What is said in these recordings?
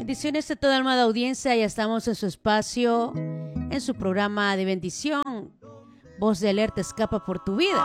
Bendiciones a toda amada audiencia. Ya estamos en su espacio, en su programa de bendición. Voz de alerta escapa por tu vida.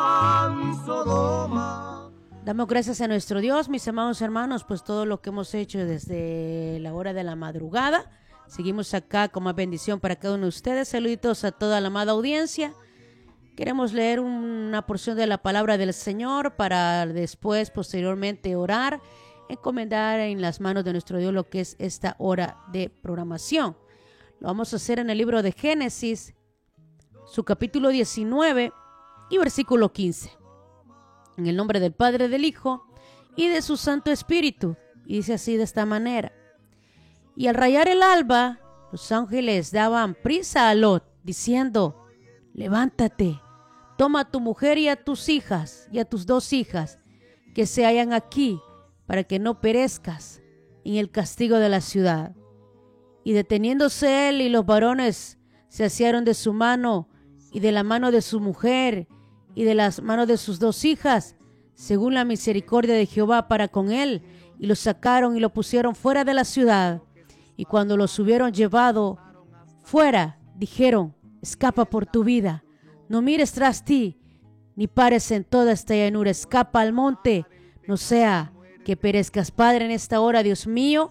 Damos gracias a nuestro Dios, mis amados hermanos, pues todo lo que hemos hecho desde la hora de la madrugada. Seguimos acá con más bendición para cada uno de ustedes. Saluditos a toda la amada audiencia. Queremos leer una porción de la palabra del Señor para después, posteriormente, orar, encomendar en las manos de nuestro Dios lo que es esta hora de programación. Lo vamos a hacer en el libro de Génesis, su capítulo 19 y versículo 15. En el nombre del Padre, del Hijo y de su Santo Espíritu. Y dice así de esta manera. Y al rayar el alba, los ángeles daban prisa a Lot, diciendo: levántate, toma a tu mujer y a tus hijas y a tus 2 hijas que se hallan aquí, para que no perezcas en el castigo de la ciudad. Y deteniéndose él y los varones se asiaron de su mano y de la mano de su mujer y de las manos de sus 2 hijas, según la misericordia de Jehová para con él, y lo sacaron y lo pusieron fuera de la ciudad. Y cuando los hubieron llevado fuera, dijeron: escapa por tu vida, no mires tras ti, ni pares en toda esta llanura, escapa al monte, no sea que perezcas. Padre, en esta hora, Dios mío,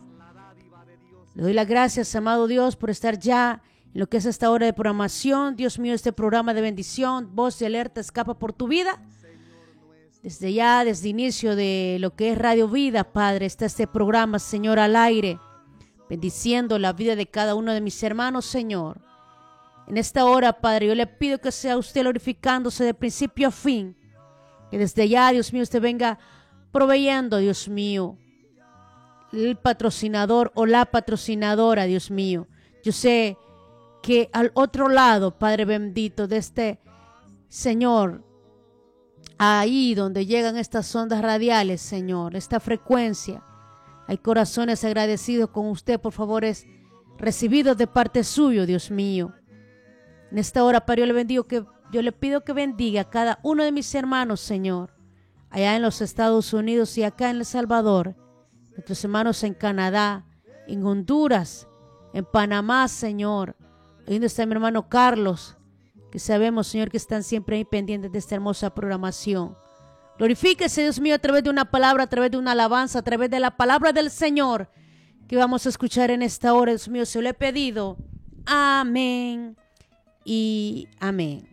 le doy las gracias, amado Dios, por estar ya en lo que es esta hora de programación. Dios mío, este programa de bendición, voz de alerta, escapa por tu vida. Desde inicio de lo que es Radio Vida, Padre, está este programa, Señor, al aire, bendiciendo la vida de cada uno de mis hermanos, Señor. En esta hora, Padre, yo le pido que sea usted glorificándose de principio a fin, que desde ya, Dios mío, usted venga proveyendo, Dios mío, el patrocinador o la patrocinadora, Dios mío. Yo sé que al otro lado, Padre bendito, de este Señor, ahí donde llegan estas ondas radiales, Señor, esta frecuencia, hay corazones agradecidos con usted, por favores, recibidos de parte suyo, Dios mío. En esta hora, Padre, yo le pido que bendiga a cada uno de mis hermanos, Señor, allá en los Estados Unidos y acá en El Salvador, nuestros hermanos en Canadá, en Honduras, en Panamá, Señor. Ahí donde está mi hermano Carlos, que sabemos, Señor, que están siempre ahí pendientes de esta hermosa programación. Glorifíquese, Dios mío, a través de una palabra, a través de una alabanza, a través de la palabra del Señor que vamos a escuchar en esta hora. Dios mío, se lo he pedido. Amén y amén.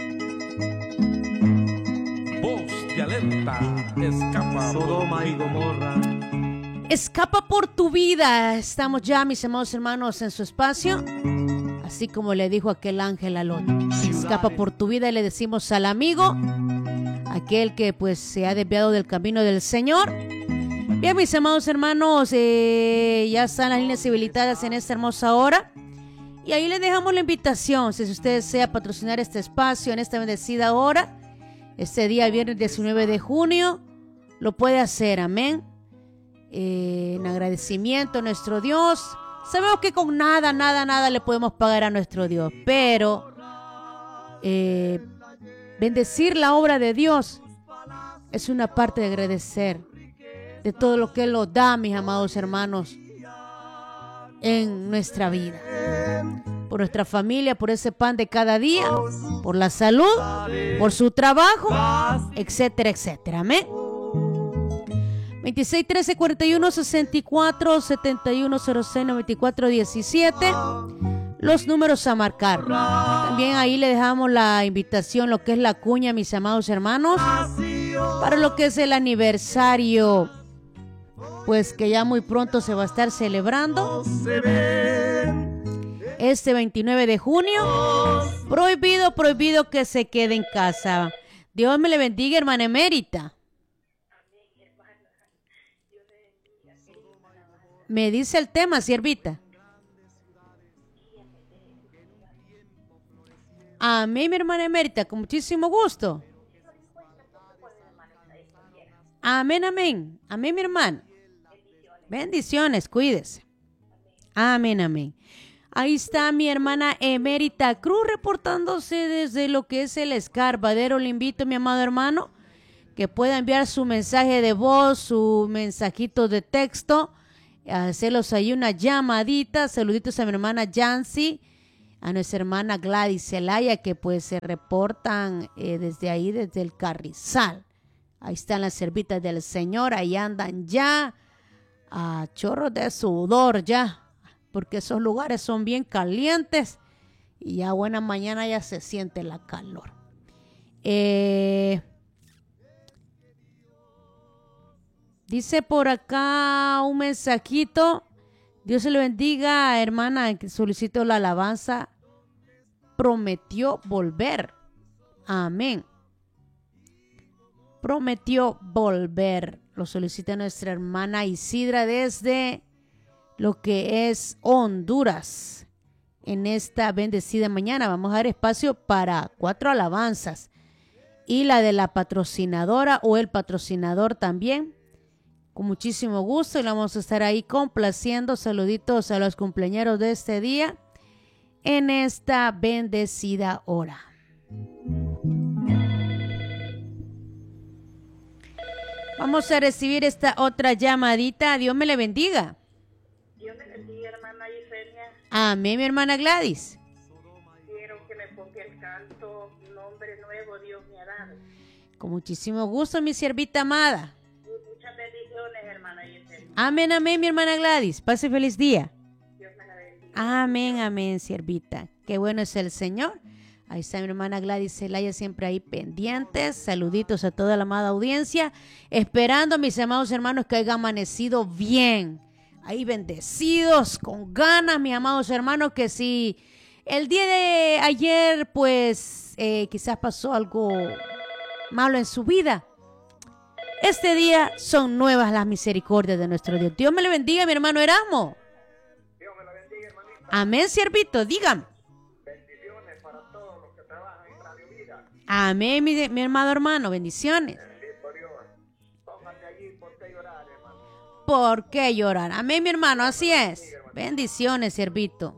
Voz de alerta, escapa Sodoma y Gomorra. Escapa por tu vida. Estamos ya, mis amados hermanos, en su espacio. Así como le dijo aquel ángel a Lot, escapa por tu vida, y le decimos al amigo, aquel que pues se ha desviado del camino del Señor. Bien, mis amados hermanos, ya están las líneas habilitadas en esta hermosa hora. Y ahí les dejamos la invitación, si usted desea patrocinar este espacio en esta bendecida hora, este día viernes 19 de junio, lo puede hacer, amén. En agradecimiento a nuestro Dios. Sabemos que con nada le podemos pagar a nuestro Dios, pero bendecir la obra de Dios es una parte de agradecer de todo lo que Él nos da, mis amados hermanos, en nuestra vida, por nuestra familia, por ese pan de cada día, por la salud, por su trabajo, etcétera, etcétera. Amén. 26 13 41 64 71 06 94 17, los números a marcar. También ahí le dejamos la invitación, lo que es la cuña, mis amados hermanos, para lo que es el aniversario, pues que ya muy pronto se va a estar celebrando este 29 de junio. Prohibido que se quede en casa. Dios me le bendiga, hermana emérita. Me dice el tema, siervita. Amén, mi hermana emérita, con muchísimo gusto. Amén, amén. Amén, mi hermana. Bendiciones, cuídese. Amén, amén. Ahí está mi hermana emérita Cruz reportándose desde lo que es el Escarbadero. Le invito, mi amado hermano, que pueda enviar su mensaje de voz, su mensajito de texto hacerlos ahí una llamadita. Saluditos a mi hermana Yancy, a nuestra hermana Gladys Zelaya, que pues se reportan desde ahí, desde el Carrizal. Ahí están las servitas del Señor, ahí andan ya a chorros de sudor ya, porque esos lugares son bien calientes y ya buena mañana ya se siente la calor. Dice por acá un mensajito. Dios se le bendiga, hermana, que solicito la alabanza. Prometió volver. Amén. Prometió volver. Lo solicita nuestra hermana Isidra desde lo que es Honduras. En esta bendecida mañana vamos a dar espacio para 4 alabanzas. Y la de la patrocinadora o el patrocinador también. Con muchísimo gusto y la vamos a estar ahí complaciendo. Saluditos a los cumpleañeros de este día en esta bendecida hora. Vamos a recibir esta otra llamadita. Dios me le bendiga. Dios me bendiga, hermana Yesenia. Amén, mi hermana Gladys. Quiero que me ponga el canto Nombre Nuevo Dios me ha dado. Con muchísimo gusto, mi siervita amada. Muchas bendiciones, hermana Yesenia. Amén, amén, mi hermana Gladys. Pase feliz día. Dios me la bendiga. Amén, amén, siervita. Qué bueno es el Señor. Ahí está mi hermana Gladys Zelaya, siempre ahí pendientes. Saluditos a toda la amada audiencia. Esperando, mis amados hermanos, que haya amanecido bien. Ahí bendecidos, con ganas, mis amados hermanos, que si el día de ayer, pues, quizás pasó algo malo en su vida. Este día son nuevas las misericordias de nuestro Dios. Dios me le bendiga, mi hermano Erasmo. Dios me la bendiga, hermanita. Amén, siervito, dígame. Bendiciones para todos los que trabajan en Radio Vida. Amén, mi hermano, bendiciones. Bendito Dios. Pónganse allí, ¿por qué llorar, hermano? ¿Por qué llorar? Amén, mi hermano, así es. Bendiciones, siervito.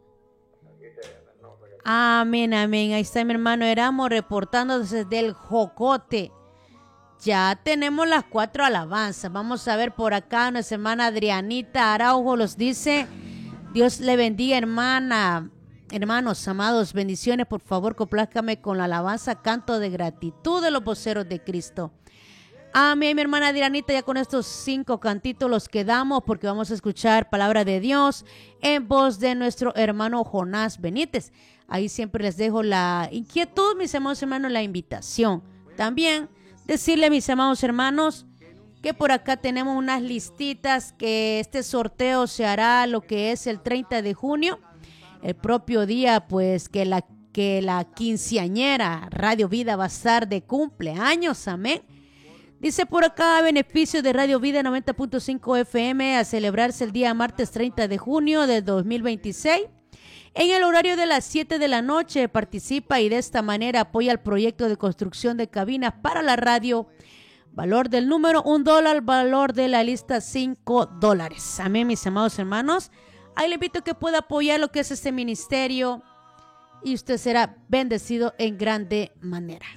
Amén, amén. Ahí está mi hermano Erasmo reportando desde el Jocote. Ya tenemos las 4 alabanzas. Vamos a ver por acá, nuestra hermana Adrianita Araujo los dice: Dios le bendiga, hermana. Hermanos amados, bendiciones. Por favor, complázcame con la alabanza Canto de Gratitud de los Voceros de Cristo. Amén, mi hermana Adrianita. Ya con estos 5 cantitos los quedamos, porque vamos a escuchar palabra de Dios en voz de nuestro hermano Jonás Benítez. Ahí siempre les dejo la inquietud, mis amados hermanos, la invitación. También decirle, mis amados hermanos, que por acá tenemos unas listitas, que este sorteo se hará lo que es el 30 de junio, el propio día pues que la quinceañera Radio Vida va a estar de cumpleaños. Amén. Dice por acá, beneficio de Radio Vida 90.5 FM a celebrarse el día martes 30 de junio de 2026. En el horario de las 7 de la noche participa y de esta manera apoya el proyecto de construcción de cabinas para la radio. Valor del número $1, valor de la lista $5. Amén, mis amados hermanos. Ahí le invito a que pueda apoyar lo que es este ministerio y usted será bendecido en grande manera.